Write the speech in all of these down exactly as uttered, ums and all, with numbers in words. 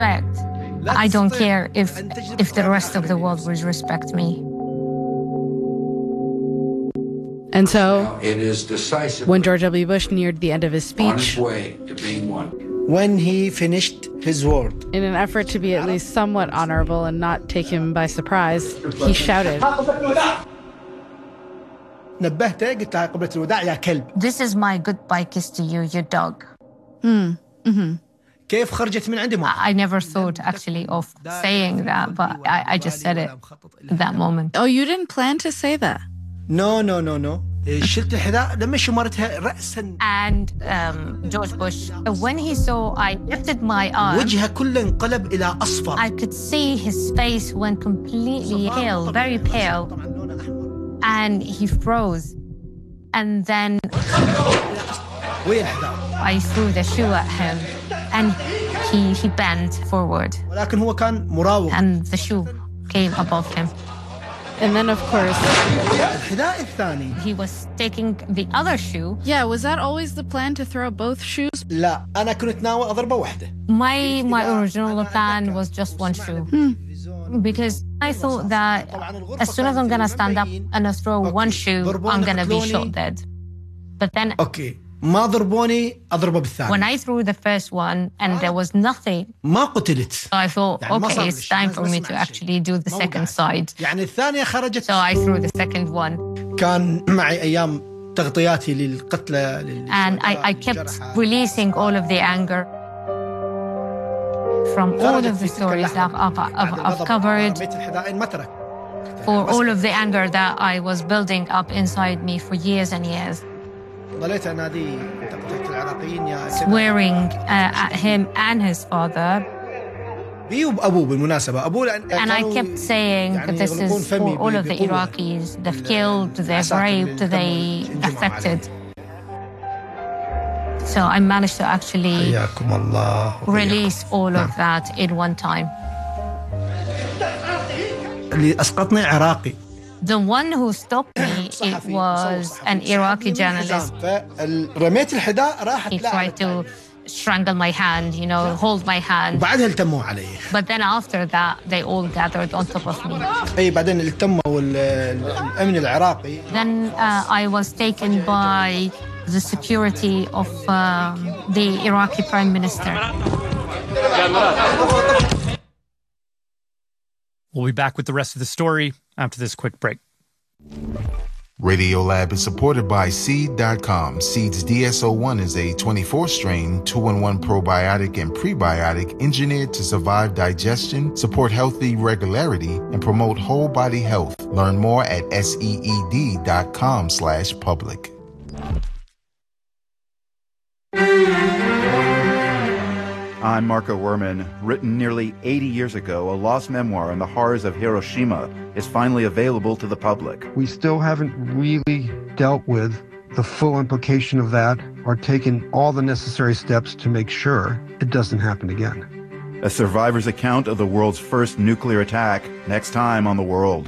respect. I don't care if if the rest of the world will respect me. And so, it is decisive. When George W. Bush neared the end of his speech, on its way to being one. When he finished his word, in an effort to be at least somewhat honorable and not take him by surprise, he shouted, "This is my goodbye kiss to you, you dog." Hmm. Mm-hmm. I never thought actually of saying that, but I, I just said it at that moment. Oh, you didn't plan to say that? No, no, no, no. And um, George Bush, when he saw I lifted my arm, I could see his face went completely pale, very pale, and he froze. And then I threw the shoe at him, and he he bent forward, and the shoe came above him. And then, of course, he was taking the other shoe. Yeah, was that always the plan, to throw both shoes? My my original plan was just one shoe. Hmm. Because I thought that as soon as I'm going to stand up and I throw one shoe, I'm going to be shot dead. But then... Okay. ما ضربوني أضربه بالثاني. When I threw the first one and there was nothing, ما قتلت. So I thought, okay, it's time for me to actually do the second side. يعني الثانية خرجت. So I threw the second one. كان معي أيام تغطياتي للقتلى. And I, I kept releasing all of the anger from all of the stories that I've, I've, I've covered, for all of the anger that I was building up inside me for years and years. Swearing uh, at him and his father. And I kept saying that this is for all of the Iraqis. They've killed, they've raped, they affected. So I managed to actually release all of that in one time. The one who stopped me, it was an Iraqi journalist. He tried to strangle my hand, you know, hold my hand. But then after that, they all gathered on top of me. Then uh, I was taken by the security of um, the Iraqi Prime Minister. We'll be back with the rest of the story after this quick break. Radiolab is supported by Seed dot com. Seed's D S O one is a twenty-four strain, two in one probiotic and prebiotic engineered to survive digestion, support healthy regularity, and promote whole body health. Learn more at seed dot com slash public. I'm Marco Werman. Written nearly eighty years ago, a lost memoir on the horrors of Hiroshima is finally available to the public. We still haven't really dealt with the full implication of that or taken all the necessary steps to make sure it doesn't happen again. A survivor's account of the world's first nuclear attack, next time on The World.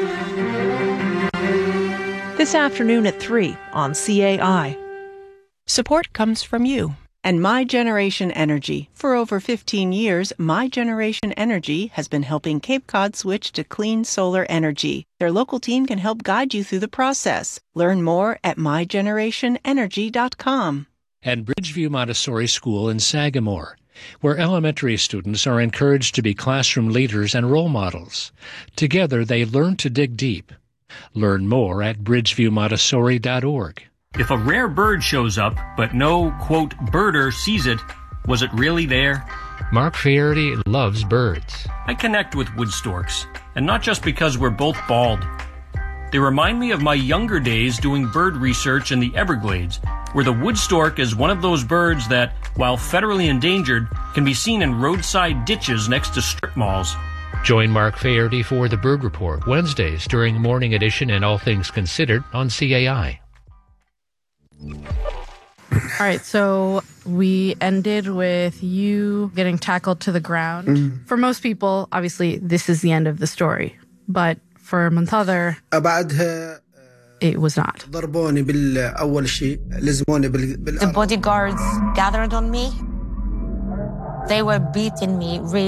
This afternoon at three on C A I. Support comes from you and My Generation Energy. For over fifteen years, My Generation Energy has been helping Cape Cod switch to clean solar energy. Their local team can help guide you through the process. Learn more at my generation energy dot com. And Bridgeview Montessori School in Sagamore, where elementary students are encouraged to be classroom leaders and role models. Together, they learn to dig deep. Learn more at bridgeview montessori dot org. If a rare bird shows up, but no, quote, birder sees it, was it really there? Mark Fierity loves birds. I connect with wood storks, and not just because we're both bald. They remind me of my younger days doing bird research in the Everglades, where the wood stork is one of those birds that, while federally endangered, can be seen in roadside ditches next to strip malls. Join Mark Fierity for The Bird Report, Wednesdays during Morning Edition and All Things Considered on C A I. All right, so we ended with you getting tackled to the ground. Mm. For most people, obviously, this is the end of the story. But for Muntadhir, it was not. The bodyguards gathered on me, They were beating me really